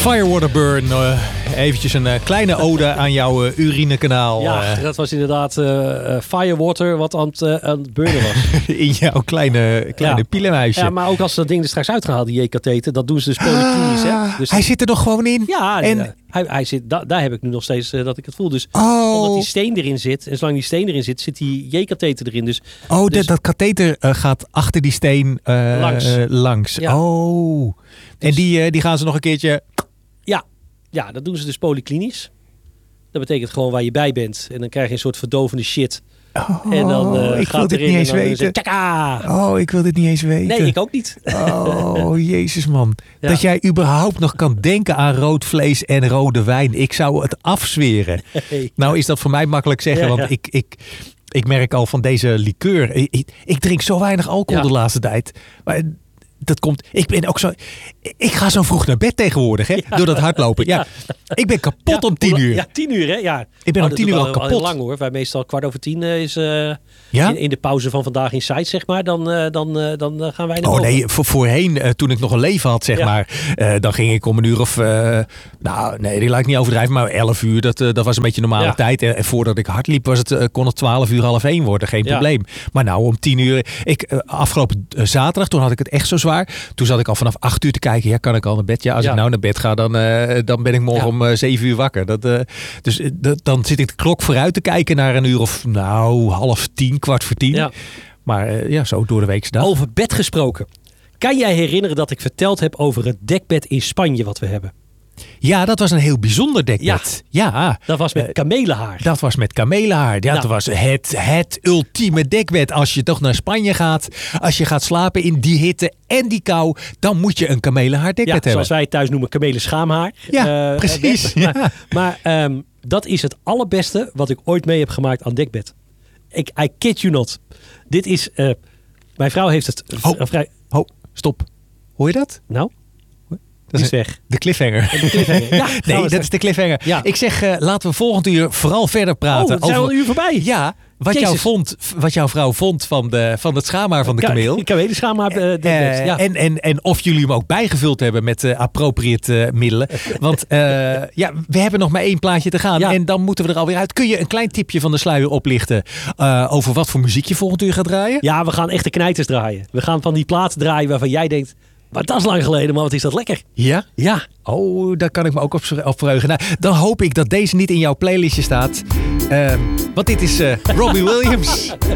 Firewater Burn. Eventjes een kleine ode aan jouw urinekanaal. Ja, dat was inderdaad firewater wat aan het burnen was. In jouw kleine pielenhuisje. Ja, maar ook als ze dat ding er straks uitgehaald, die J-katheter, dat doen ze dus polyklinisch. Hè? Dus hij zit er nog gewoon in? Ja, en hij zit, daar heb ik nu nog steeds dat ik het voel. Dus omdat die steen erin zit, en zolang die steen erin zit, zit die J-katheter erin. Dus dat katheter gaat achter die steen langs. Ja. Oh. Dus, en die gaan ze nog een keertje... Ja, dat doen ze dus polyklinisch. Dat betekent gewoon waar je bij bent. En dan krijg je een soort verdovende shit. En dan ik wil dit niet eens weten. Ik wil dit niet eens weten. Nee, ik ook niet. Oh, jezus man. Ja. Dat jij überhaupt nog kan denken aan rood vlees en rode wijn. Ik zou het afzweren. Hey. Nou is dat voor mij makkelijk zeggen. Want ik merk al van deze liqueur. Ik drink zo weinig alcohol de laatste tijd. Maar dat komt. Ik ga zo vroeg naar bed tegenwoordig, hè? Door dat hardlopen. Ja. Ik ben kapot om 10 uur. Ja, 10 uur, hè? Ja. Ik ben om 10 uur al kapot. Al lang hoor. Wij meestal 9:15 is in de pauze van vandaag in site, zeg maar. Dan gaan wij naar boven. Nee, voorheen, toen ik nog een leven had, zeg maar. Dan ging ik om een uur of... die laat ik niet overdrijven, maar 11 uur, dat was een beetje normale tijd. En voordat ik hard liep, kon het 12 uur, 12:30 worden. Geen probleem. Maar nou, om 10 uur... Afgelopen zaterdag, toen had ik het echt zo zwaar. Toen zat ik al vanaf 8 uur te kijken. Ja, kan ik al naar bed? Ja, als ik nou naar bed ga, dan ben ik morgen om 7 uur wakker. Dan zit ik de klok vooruit te kijken naar een uur of 9:30, 9:45. Ja. Maar zo door de weekse dag. Over bed gesproken. Kan jij herinneren dat ik verteld heb over het dekbed in Spanje wat we hebben? Ja, dat was een heel bijzonder dekbed. Ja. Dat was met kamelenhaar. Dat was met kamelenhaar. Dat was het ultieme dekbed. Als je toch naar Spanje gaat, als je gaat slapen in die hitte en die kou, dan moet je een kamelenhaar dekbed hebben. Zoals wij het thuis noemen, kamelenschaamhaar. Ja, precies. Maar dat is het allerbeste wat ik ooit mee heb gemaakt aan dekbed. I kid you not. Dit is... mijn vrouw heeft het... Stop. Hoor je dat? Nou? Dat is weg. De cliffhanger. Ja, nee, dat is de cliffhanger. Ja. Ik zeg, laten we volgend uur vooral verder praten. Het zijn al een uur voorbij. Ja, wat jouw vrouw vond van het schaamhaar van de kameel. Kamelenschaamhaar. En of jullie hem ook bijgevuld hebben met appropriate middelen. Want we hebben nog maar 1 plaatje te gaan. Ja. En dan moeten we er alweer uit. Kun je een klein tipje van de sluier oplichten over wat voor muziek je volgend uur gaat draaien? Ja, we gaan echte knijters draaien. We gaan van die platen draaien waarvan jij denkt... Maar dat is lang geleden, maar wat is dat lekker. Ja? Ja. Oh, daar kan ik me ook op verheugen. Nou, dan hoop ik dat deze niet in jouw playlistje staat. Want dit is Robbie Williams.